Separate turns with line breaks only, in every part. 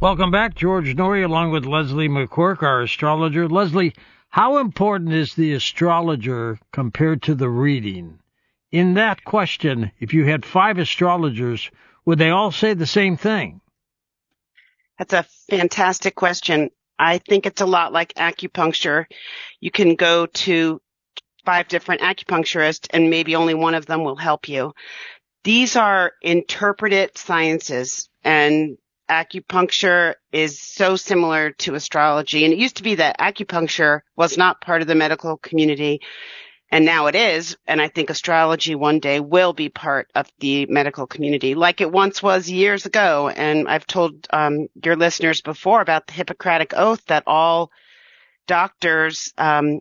Welcome back. George Noory along with Leslie McCork, our astrologer. Leslie, how important is the astrologer compared to the reading? In that question, if you had 5 astrologers, would they all say the same thing?
That's a fantastic question. I think it's a lot like acupuncture. You can go to 5 different acupuncturists and maybe only one of them will help you. These are interpreted sciences, and acupuncture is so similar to astrology. And it used to be that acupuncture was not part of the medical community, and now it is. And I think astrology one day will be part of the medical community like it once was years ago. And I've told your listeners before about the Hippocratic Oath that all doctors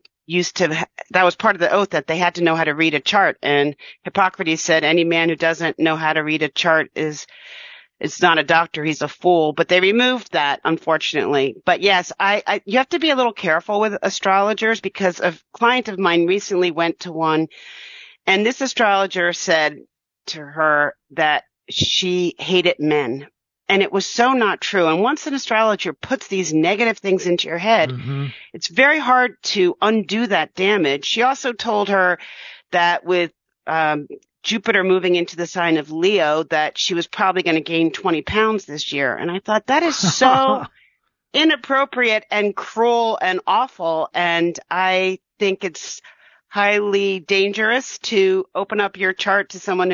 that was part of the oath, that they had to know how to read a chart. And Hippocrates said any man who doesn't know how to read a chart is not a doctor, he's a fool. But they removed that, unfortunately. But yes, you have to be a little careful with astrologers, because a client of mine recently went to one, and this astrologer said to her that she hated men. And it was so not true. And once an astrologer puts these negative things into your head, it's very hard to undo that damage. She also told her that with Jupiter moving into the sign of Leo, that she was probably going to gain 20 pounds this year. And I thought, that is so inappropriate and cruel and awful. And I think it's highly dangerous to open up your chart to someone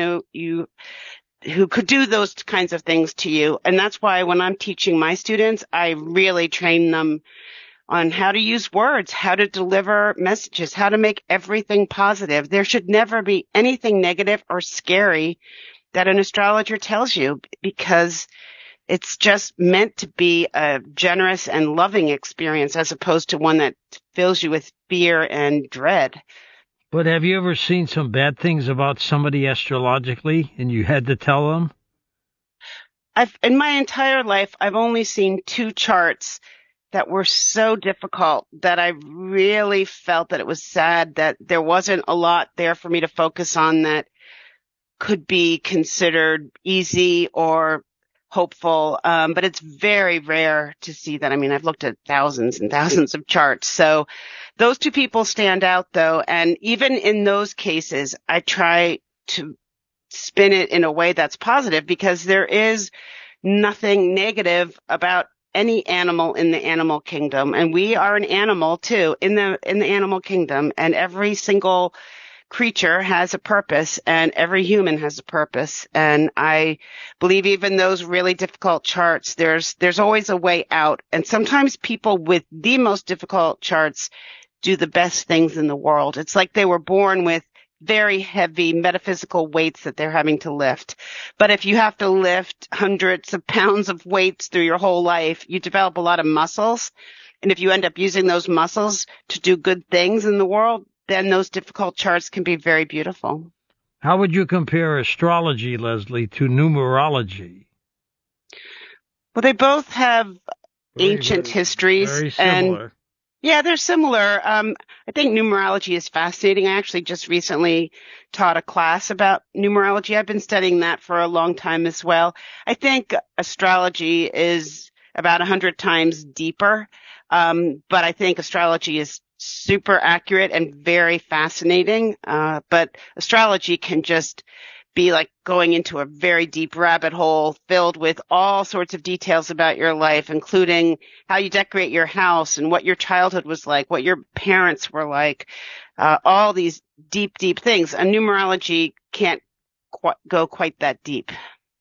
who could do those kinds of things to you. And that's why when I'm teaching my students, I really train them on how to use words, how to deliver messages, how to make everything positive. There should never be anything negative or scary that an astrologer tells you, because it's just meant to be a generous and loving experience as opposed to one that fills you with fear and dread.
But have you ever seen some bad things about somebody astrologically and you had to tell them?
In my entire life, I've only seen 2 charts that were so difficult that I really felt that it was sad that there wasn't a lot there for me to focus on that could be considered easy or hopeful. But it's very rare to see that. I mean, I've looked at thousands and thousands of charts. So those 2 people stand out, though. And even in those cases, I try to spin it in a way that's positive, because there is nothing negative about any animal in the animal kingdom. And we are an animal, too, in the animal kingdom. And every single creature has a purpose, and every human has a purpose. And I believe even those really difficult charts, there's always a way out. And sometimes people with the most difficult charts do the best things in the world. It's like they were born with very heavy metaphysical weights that they're having to lift. But if you have to lift hundreds of pounds of weights through your whole life, you develop a lot of muscles. And if you end up using those muscles to do good things in the world, then those difficult charts can be very beautiful.
How would you compare astrology, Leslie, to numerology?
Well, they both have ancient histories.
Very similar.
And yeah, they're similar. I think numerology is fascinating. I actually just recently taught a class about numerology. I've been studying that for a long time as well. I think astrology is about 100 times deeper. But I think astrology is super accurate and very fascinating. But astrology can just be like going into a very deep rabbit hole filled with all sorts of details about your life, including how you decorate your house and what your childhood was like, what your parents were like, all these deep, deep things. And numerology can't go quite that deep.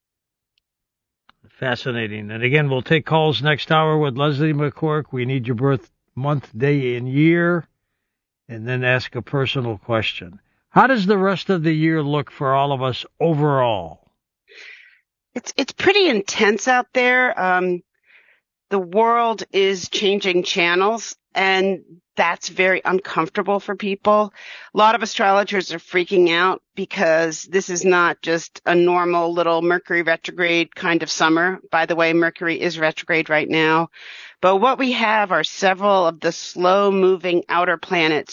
Fascinating. And again, we'll take calls next hour with Leslie McCork. We need your birth month, day, and year, and then ask a personal question. How does the rest of the year look for all of us overall?
It's pretty intense out there. The world is changing channels, and that's very uncomfortable for people. A lot of astrologers are freaking out because this is not just a normal little Mercury retrograde kind of summer. By the way, Mercury is retrograde right now. But what we have are several of the slow-moving outer planets